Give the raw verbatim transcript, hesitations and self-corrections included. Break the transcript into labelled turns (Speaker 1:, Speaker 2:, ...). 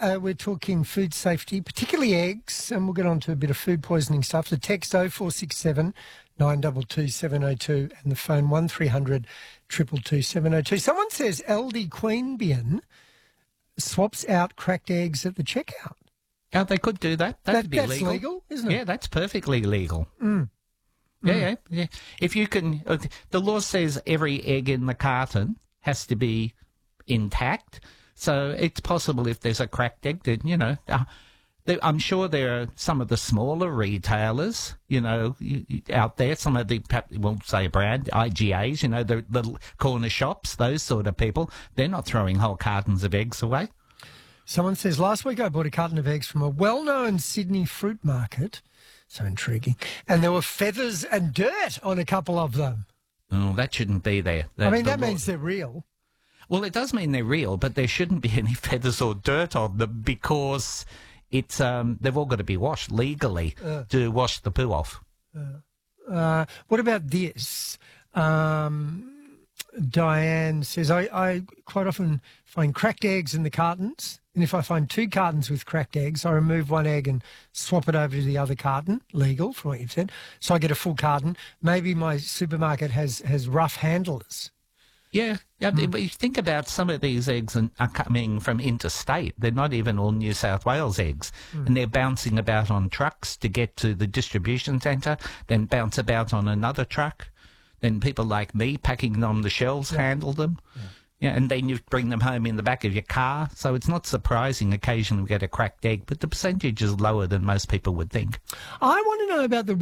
Speaker 1: uh, we're talking food safety, particularly eggs, and we'll get on to a bit of food poisoning stuff. The text oh four six seven, nine two two, seven oh two and the phone one three hundred, two two two, seven oh two. Someone says Aldi Queanbeyan swaps out cracked eggs at the checkout.
Speaker 2: Oh, they could do that. That'd
Speaker 1: that,
Speaker 2: be
Speaker 1: that's
Speaker 2: legal.
Speaker 1: legal, isn't it?
Speaker 2: Yeah, that's perfectly legal.
Speaker 1: Mm.
Speaker 2: Yeah,
Speaker 1: Mm.
Speaker 2: yeah, yeah. If you can, uh, the law says every egg in the carton has to be intact. So it's possible if there's a cracked egg, that, you know, uh, there, I'm sure there are some of the smaller retailers, you know, you, you, out there, some of the, we won't say a brand, I G As, you know, the little corner shops, those sort of people, they're not throwing whole cartons of eggs away.
Speaker 1: Someone says, last week I bought a carton of eggs from a well-known Sydney fruit market. So intriguing. And there were feathers and dirt on a couple of them.
Speaker 2: Oh, that shouldn't be there. The,
Speaker 1: I mean,
Speaker 2: the
Speaker 1: that
Speaker 2: law-
Speaker 1: means they're real.
Speaker 2: Well, it does mean they're real, but there shouldn't be any feathers or dirt on them because it's um, they've all got to be washed legally
Speaker 1: Uh.
Speaker 2: to wash the poo off.
Speaker 1: Uh, what about this? Um, Diane says, I, I quite often find cracked eggs in the cartons, and if I find two cartons with cracked eggs, I remove one egg and swap it over to the other carton, legal from what you've said, so I get a full carton. Maybe my supermarket has, has rough handlers.
Speaker 2: Yeah, yeah.
Speaker 1: Hmm.
Speaker 2: But you think about some of these eggs and are coming from interstate. They're not even all New South Wales eggs,
Speaker 1: Hmm.
Speaker 2: and they're bouncing about on trucks to get to the distribution centre, then bounce about on another truck. Then people like me packing them on the shelves handle them. Yeah. Yeah, and then you bring them home in the back of your car. So it's not surprising occasionally we get a cracked egg, but the percentage is lower than most people would think.
Speaker 1: I want to know about the